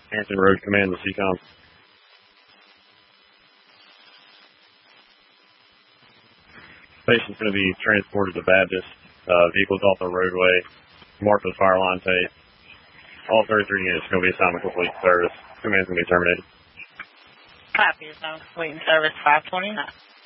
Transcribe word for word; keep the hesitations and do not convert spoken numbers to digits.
Harrington Road Command to C COM. Patient's going to be transported to Baptist. Uh, vehicle's off the roadway, marked with fire line tape. All thirty-three units are going to be assignment complete service. Command's going to be terminated. Copy. Assignment complete in service five twenty-nine.